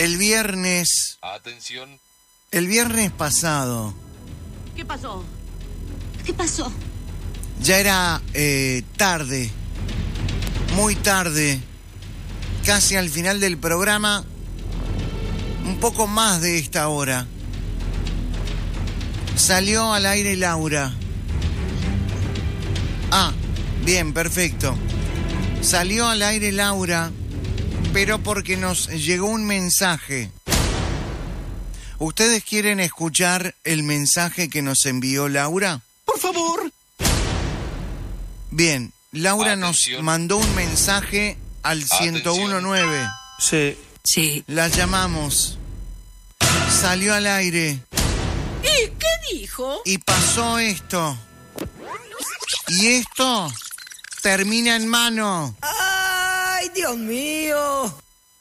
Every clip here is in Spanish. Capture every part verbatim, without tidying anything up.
El viernes... Atención. El viernes pasado... ¿Qué pasó? ¿Qué pasó? Ya era eh, tarde, muy tarde, casi al final del programa, un poco más de esta hora. Salió al aire Laura. Ah, bien, perfecto. Salió al aire Laura, pero porque nos llegó un mensaje. ¿Ustedes quieren escuchar el mensaje que nos envió Laura? Por favor. Bien, Laura Atención. nos mandó un mensaje al ciento uno nueve. Sí. Sí. La llamamos. Salió al aire ¿Y qué dijo? y pasó esto. Y esto termina en mano. ¡Ay, Dios mío!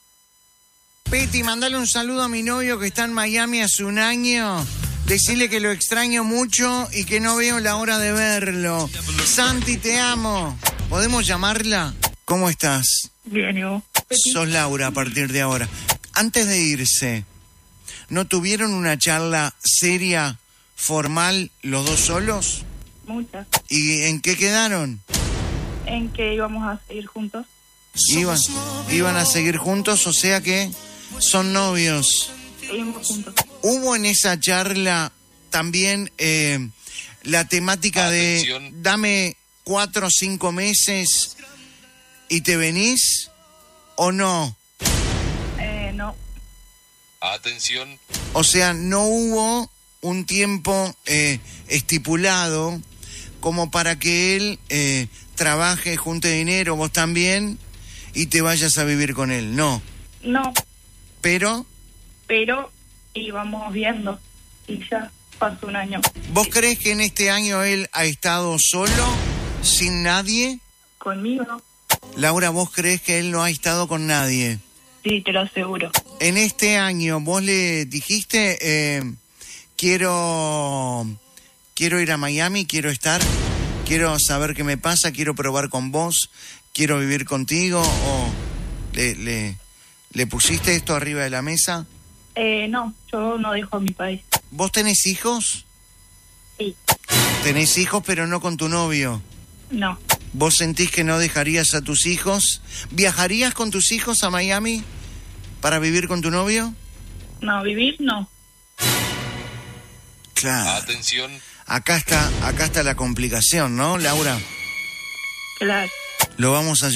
Peti, mandale un saludo a mi novio que está en Miami hace un año. Decirle que lo extraño mucho y que no veo la hora de verlo. Santi, te amo. ¿Podemos llamarla? ¿Cómo estás? Bien, ¿y vos? Sos Laura a partir de ahora. Antes de irse, ¿no tuvieron una charla seria, formal, los dos solos? Muchas. ¿Y en qué quedaron? En que íbamos a seguir juntos. ¿Iban, iban a seguir juntos? O sea que son novios. Seguimos juntos. ¿Hubo en esa charla también eh, la temática Atención. de dame cuatro o cinco meses y te venís o no? Eh, no. Atención. O sea, no hubo un tiempo eh, estipulado como para que él eh, trabaje, junte dinero, vos también, y te vayas a vivir con él. No. No, Pero, pero íbamos viendo. Y ya pasó un año. ¿vos crees que en este año él ha estado solo, sin nadie? ¿Conmigo? Laura, ¿vos crees que él no ha estado con nadie? Sí, te lo aseguro. En este año, ¿vos le dijiste, eh, quiero, quiero ir a Miami, quiero estar, quiero saber qué me pasa, quiero probar con vos, quiero vivir contigo? ¿O le, le, le pusiste esto arriba de la mesa? Eh, no, yo no dejo a mi país. ¿Vos tenés hijos? Sí. Tenés hijos, pero no con tu novio. No. ¿Vos sentís que no dejarías a tus hijos? ¿Viajarías con tus hijos a Miami para vivir con tu novio? No, vivir no. Claro. Atención. Acá está, acá está la complicación, ¿no, Laura? Claro. Lo vamos a